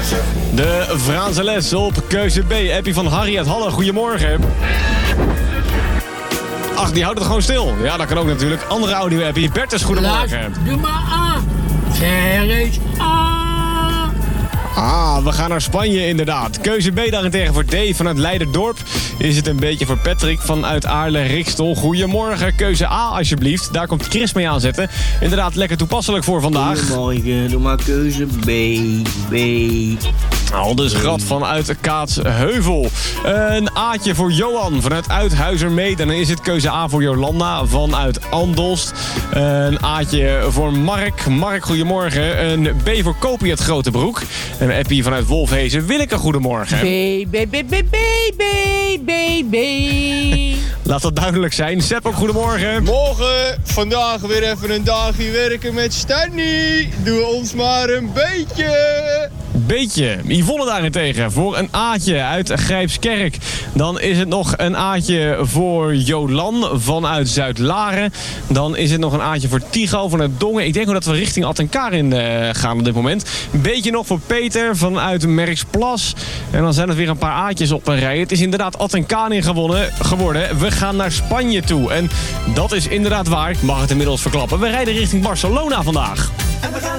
De Franse les op keuze B. Appie van Harry uit Halle. Goedemorgen. Ach, die houdt het gewoon stil. Ja, dat kan ook natuurlijk. Andere audio-appie. Bertus, goedemorgen. Doe maar A. Zeg eens A. Ah, we gaan naar Spanje inderdaad. Keuze B daarentegen voor D vanuit Leiderdorp. Is het een beetje voor Patrick vanuit Aarle-Rikstol. Goedemorgen, keuze A alsjeblieft. Daar komt Chris mee aanzetten. Inderdaad lekker toepasselijk voor vandaag. Goedemorgen, doe maar keuze B. Aldus Grad vanuit Kaatsheuvel. Een A'tje voor Johan vanuit Uithuizermeet. En dan is het keuze A voor Jolanda vanuit Andelst. Een A'tje voor Mark. Mark, goedemorgen. Een B voor Kopie uit Grotebroek. Een appie vanuit Wolfhezen. Willeke, goedemorgen. B. Laat dat duidelijk zijn. Sepp, ook goedemorgen. Morgen, vandaag weer even een dagje werken met Stanley. Doe ons maar een beetje. Yvonne daarentegen voor een A'tje uit Grijpskerk. Dan is het nog een A'tje voor Jolan vanuit Zuid-Laren. Dan is het nog een A'tje voor Tigo vanuit Dongen. Ik denk ook dat we richting Attenkarin gaan op dit moment. Een beetje nog voor Peter vanuit Merksplas. En dan zijn er weer een paar A'tjes op een rij. Het is inderdaad Attenkarin geworden. We gaan naar Spanje toe. En dat is inderdaad waar. Ik mag het inmiddels verklappen. We rijden richting Barcelona vandaag.